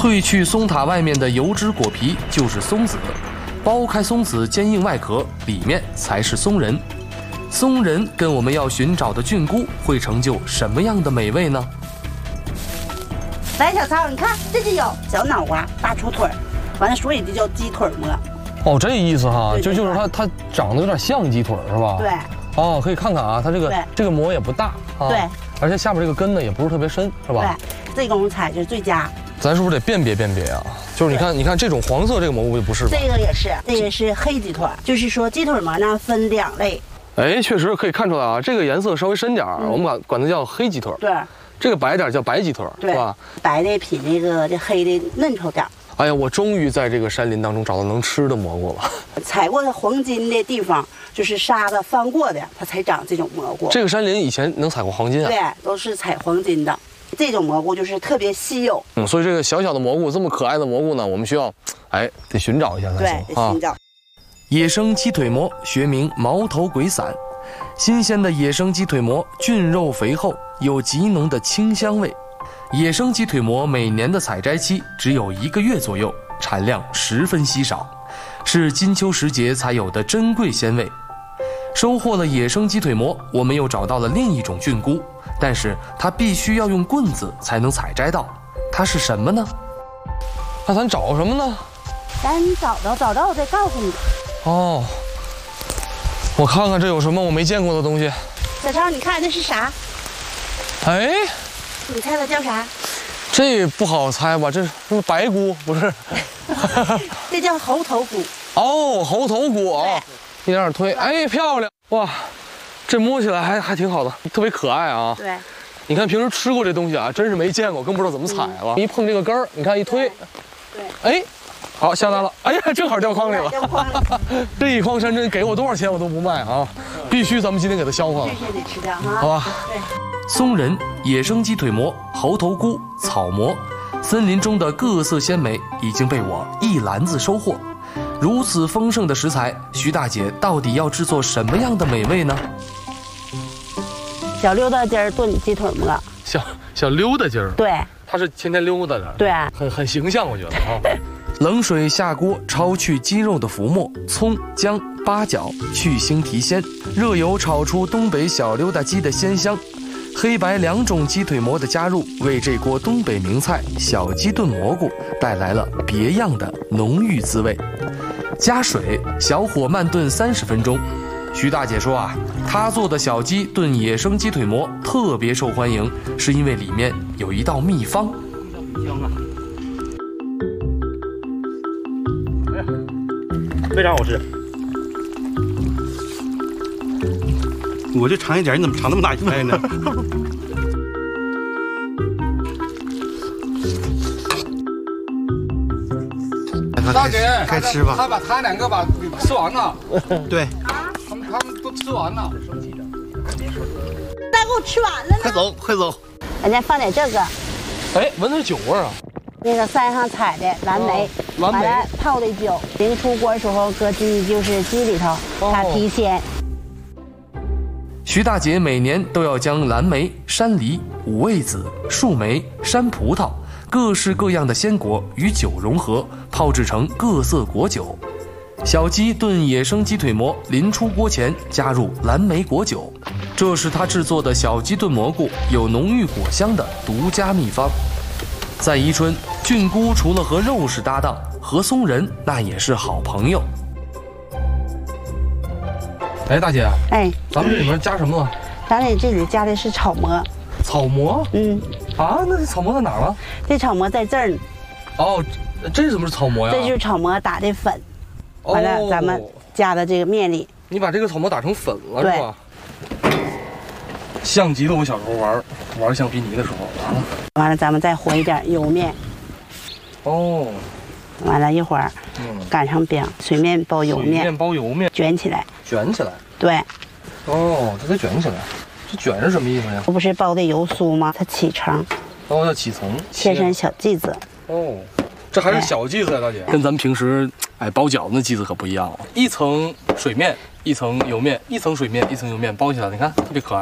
褪去松塔外面的油脂果皮就是松子，剥开松子坚硬外壳，里面才是松仁。松仁跟我们要寻找的菌菇会成就什么样的美味呢？ 来，小曹，你看这就有小脑瓜、大粗腿，完了，所以就叫鸡腿馍。 哦，这意思哈， 对就是它长得有点像鸡腿是吧？ 对。 哦，可以看看啊，它这个膜也不大啊， 对， 而且下面这个根呢也不是特别深，是吧？ 对，这种采是最佳。 咱是不是得辨别辨别啊？就是你看这种黄色这个蘑菇就不是吧？ 这个也是，这个是黑鸡腿，就是说鸡腿膜呢分2类。 哎，确实可以看出来啊，这个颜色稍微深点我们管它叫黑鸡腿。 对， 这个白点叫白鸡腿，是吧？ 白的比这黑的嫩稠点。 哎呀，我终于在这个山林当中找到能吃的蘑菇了。 采过黄金的地方，就是沙子翻过的，它才长这种蘑菇。 这个山林以前能采过黄金啊？ 对，都是采黄金的。这种蘑菇就是特别稀有。 所以这个小小的蘑菇，这么可爱的蘑菇呢，我们需要，得寻找一下才行。 对，得寻找。 野生鸡腿蘑学名毛头鬼伞，新鲜的野生鸡腿蘑菌肉肥厚，有极浓的清香味。野生鸡腿蘑每年的采摘期只有1个月左右，产量十分稀少，是金秋时节才有的珍贵鲜味。收获了野生鸡腿蘑，我们又找到了另一种菌菇，但是它必须要用棍子才能采摘到，它是什么呢？ 那咱找什么呢？ 咱找到我再告诉你。 哦，我看看这有什么我没见过的东西。 小超，你看这是啥？ 哎， 你猜它叫啥？ 这不好猜吧？这是白菇不是？ 这叫猴头菇。 哦，猴头菇啊，一点点推，哎，漂亮哇！这摸起来还挺好的，特别可爱啊。 对， 你看平时吃过这东西啊，真是没见过，更不知道怎么采了。一碰这个根儿，你看一推， 对， 哎，好下来了，哎呀，正好掉筐里了。 掉筐里。 这一筐山珍给我多少钱我都不卖啊！必须咱们今天给它消化了， 必须得吃掉哈。 好吧？ 对。 松仁、野生鸡腿蘑、猴头菇、草蘑，森林中的各色鲜美已经被我一篮子收获。如此丰盛的食材，徐大姐到底要制作什么样的美味呢？ 小溜达筋儿炖鸡腿蘑。 小溜达筋儿， 对， 它是天天溜达的， 对， 很形象，我觉得啊。 冷水下锅焯去鸡肉的浮沫，葱、姜、八角去腥提鲜，热油炒出东北小溜达鸡的鲜香。黑白2种鸡腿蘑的加入，为这锅东北名菜小鸡炖蘑菇带来了别样的浓郁滋味。加水，小火慢炖30分钟。徐大姐说啊，她做的小鸡炖野生鸡腿蘑特别受欢迎，是因为里面有一道秘方。 香啊！哎呀，非常好吃。我就尝一点，你怎么尝那么大一块呢？ 大姐， 该吃吧。 他2个把吃完了。 对。 他们都吃完了。 再给我吃完了呢。 快走，快走。 人家放点这个， 哎，闻着酒味儿啊！ 那个山上采的蓝莓， 蓝莓完了泡的酒，临出锅的时候搁鸡里头，它提鲜。 徐大姐每年都要将蓝莓、山梨、五味子、树莓、山葡萄各式各样的鲜果与酒融合，泡制成各色果酒。小鸡炖野生鸡腿蘑，临出锅前加入蓝莓果酒，这是她制作的小鸡炖蘑菇有浓郁果香的独家秘方。在宜春，菌菇除了和肉是搭档，和松仁那也是好朋友。 哎，大姐， 哎， 咱们这里面加什么了？ 咱这里加的是草蘑。 草蘑？啊，那这草蘑在哪儿了？ 这草蘑在这儿呢。 哦，这怎么是草蘑呀？ 这就是草蘑打的粉，完了咱们加到这个面里。 你把这个草蘑打成粉了是吧？像极了我小时候玩橡皮泥的时候啊。 完了，咱们再和一点油面。 哦。 完了一会儿，擀成饼，水面包油面， 水面包油面， 卷起来， 卷起来。 对。 哦，这得卷起来。这卷是什么意思呀？ 这不是包的油酥吗？它起层。 哦，要起层。 切成小剂子。 哦，这还是小剂子呀，大姐。跟咱们平时包饺子那剂子可不一样了，一层水面，一层油面，一层水面，一层油面包起来，你看特别可爱。